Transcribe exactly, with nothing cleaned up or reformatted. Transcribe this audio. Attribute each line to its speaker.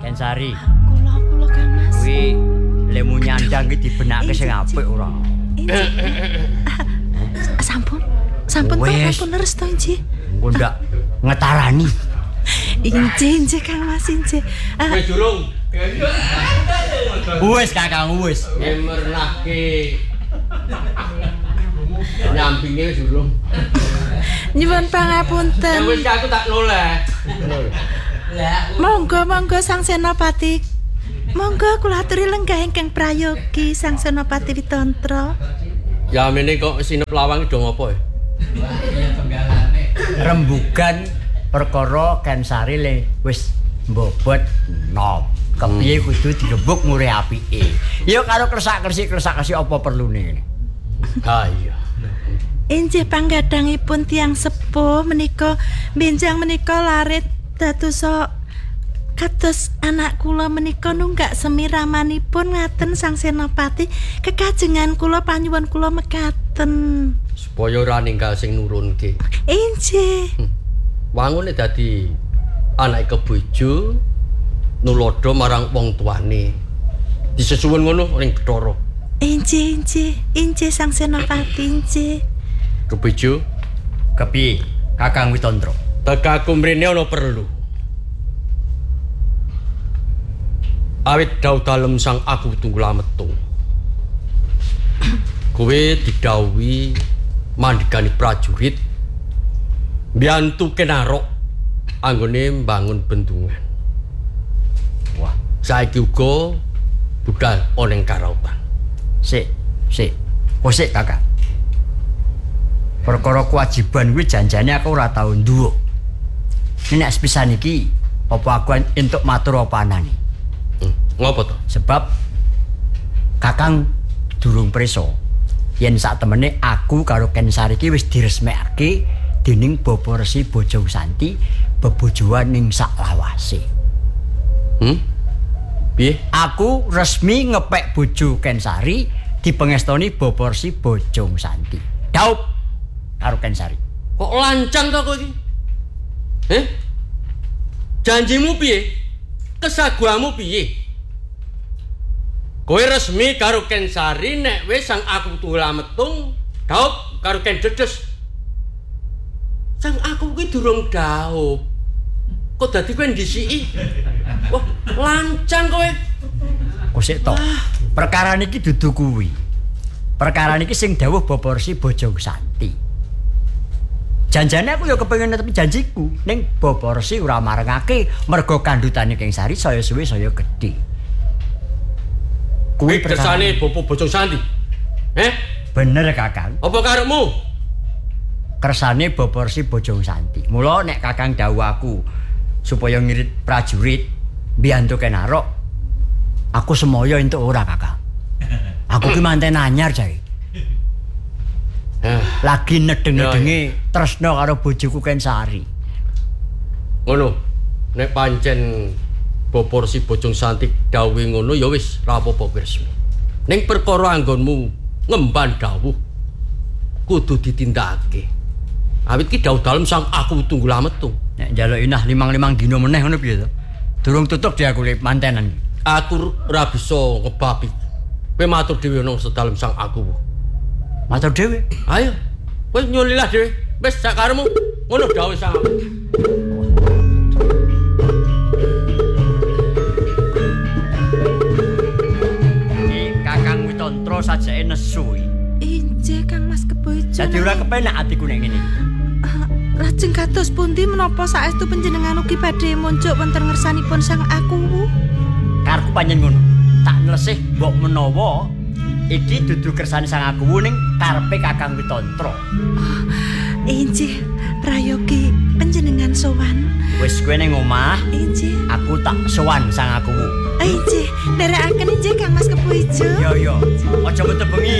Speaker 1: Kensari.
Speaker 2: Kula kula Kang Mas.
Speaker 1: Kuwi lemu nyandang iki dibenake sing apik ora.
Speaker 2: Sampun. Sampun to
Speaker 1: Wes.
Speaker 2: sampun restu nggih.
Speaker 1: Engko ndak ngetarani.
Speaker 2: Injih injih Kang Mas injih. Ah,
Speaker 3: Wis durung.
Speaker 1: Wis Kakang wis.
Speaker 3: Ngemernake. Nyampinge wis durung.
Speaker 2: nyuwun
Speaker 3: Ya
Speaker 2: pangapunten.
Speaker 3: wis aku tak noleh.
Speaker 2: Monggo monggo Sang Senopati. Monggo kula aturi lenggah ingkang prayogi Sang Senopati Witantra.
Speaker 3: Ya mene kok sinep lawang do ngopo ya?
Speaker 1: Rembugan perkara Kensari le wis mbobot nom. Kepiye kudu dirembuk murih apike. Ya karo kersak-kersik kersak-kersik apa perlune.
Speaker 3: Ha iya.
Speaker 2: Injih panggadangipun tiang sepuh menika benjang menika larit dadosa kados anak kula menika nunggak semiramanipun ngaten Sang Senopati kekajengan kula panyuwun kula mekaten.
Speaker 3: Supaya ora ninggal sing nurunke.
Speaker 2: Injih.
Speaker 3: Wangune dadi anake kebojo nulodo marang wong tuane. Disesuwun ngono ning Bathara.
Speaker 2: Injih injih injih Sang Senopati injih.
Speaker 3: Kebojo,
Speaker 1: Kepiye Kakang Witantra?
Speaker 3: tekaku mrene ana perlu. Awit dawuh dalem sang aku tunggul ametung. Kowe didhawuhi mandhegani prajurit mbiyantu Kenarok anggone mbangun bendungan.
Speaker 1: Wah,
Speaker 3: Saiki uga budal ana ing Karautan.
Speaker 1: sik, sik. Oh sik Kakang. Perkara kewajiban kuwi janjane aku ora tau nduwuk. Nek sepisan iki apa aku entuk matur apa anane?
Speaker 3: Hmm, ngopo to?
Speaker 1: Sebab Kakang durung preso yen sak temene aku karo Kensari iki wis diresmekake dening Bapa Resi Bojong Santi bebojoan ning sak lawase.
Speaker 3: Hmm? Piye?
Speaker 1: Aku resmi ngepek bojo Kensari dipengestoni Bapa Resi Bojong Santi. Daup karo Kensari.
Speaker 3: Kok lancang to kowe iki? Eh? Janjimu piye? Kesaguamu piye? Kowe resmi karo Kensari nek wis sang aku tula metung daup karo Ken Dedes. Sang aku kuwi durung daup. Kok dadi kowe ndisiki? Wah, lancang kowe.
Speaker 1: Kok sik to. Perkara niki dudu kuwi. Perkara niki sing dawuh Bapa Resi Bojong Santi. Janjane aku ya kepengin netepi janjiku ning Bapa Resi ora marengake merga kandhutane Kensari saya suwe saya gedhe.
Speaker 3: Kuwi kersane Bapa Bojong Santi. Eh?
Speaker 1: Bener Kakang.
Speaker 3: Apa karepmu?
Speaker 1: Kersane Bapa Resi Bojong Santi. Mula nek Kakang dawuh aku supaya ngirit prajurit mbiyantu Kenarok, aku semoyo entuk ora Kakang. Aku ki manten anyar jae. Lagi nedeng-nedenge tresna karo bojoku Kensari.
Speaker 3: Ngono. Nek pancen Bapa Resi Bojong Santi dawuh ngono ya wis ra apa-apa resmi. Ning perkara anggonmu ngemban dawuh kudu ditindakake. Awit ki dawuh dalem sang aku tunggul ametung.
Speaker 1: Nek njaluk inah limang-limang dina meneh ngono piye to? Durung tutup dia aku mantenan.
Speaker 3: Aku ora bisa ngebabi. Kowe matur dhewe nang sedalem sang aku.
Speaker 1: Matur dhewe.
Speaker 3: Ayo. Wis nyulilah dhewe. Wis sak karemu. Ngono dawuh sang aku.
Speaker 1: Iki Kakang Witantra sajake nesu iki.
Speaker 2: Injih Kang Mas Kebojo.
Speaker 1: Dadi ora kepenak atiku nek ngene.
Speaker 2: Lajeng kados pundi menapa saestu panjenengan ugi badhe muncuk wonten ngersanipun Sang Aku?
Speaker 1: Karepku panjen ngono. Tak nlesih mbok menawa iki dudu kersane Sang Aku ning karepe Kakang Witantra.
Speaker 2: Injih, prayogi panjenengan sowan.
Speaker 1: Wis kowe ning omah,
Speaker 2: Injih.
Speaker 1: aku tak sowan Sang Aku.
Speaker 2: Injih, nderekaken injih Kang Mas Kebojo.
Speaker 1: Yo yo, aja metu bengi.